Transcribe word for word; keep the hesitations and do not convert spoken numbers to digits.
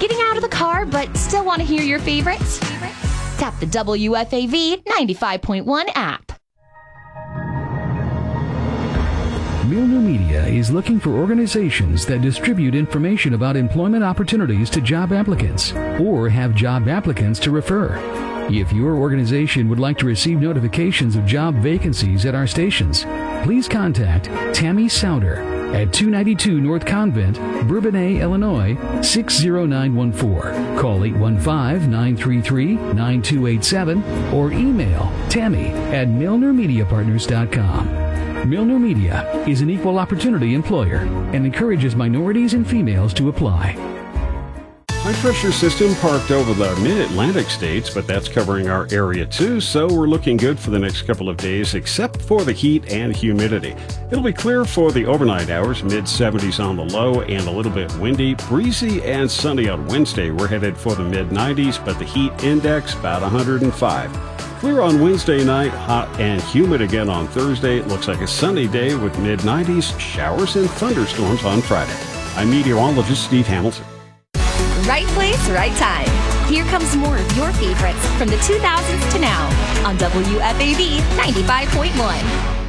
Getting out of the car but still want to hear your favorites? Tap the W F A V ninety-five point one app. Milner Media is looking for organizations that distribute information about employment opportunities to job applicants or have job applicants to refer. If your organization would like to receive notifications of job vacancies at our stations, please contact Tammy Souter at two ninety-two North Convent, Bourbonnais, Illinois, six zero nine one four. Call eight one five, nine three three, nine two eight seven or email Tammy at milner media partners dot com. Milner Media is an equal opportunity employer and encourages minorities and females to apply. High pressure system parked over the mid-Atlantic states, but that's covering our area too, so we're looking good for the next couple of days, except for the heat and humidity. It'll be clear for the overnight hours, mid seventies on the low and a little bit windy, breezy and sunny on Wednesday. We're headed for the mid nineties, but the heat index about one hundred five. Clear on Wednesday night, hot and humid again on Thursday. It looks like a sunny day with mid nineties, showers and thunderstorms on Friday. I'm meteorologist Steve Hamilton. Right place, right time. Here comes more of your favorites from the two thousands to now on W F A V ninety-five point one.